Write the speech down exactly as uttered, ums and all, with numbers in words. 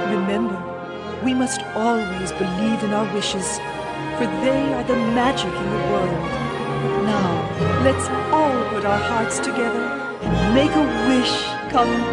Remember, we must always believe in our wishes, for they are the magic in the world. Now, let's all put our hearts together and make a wish come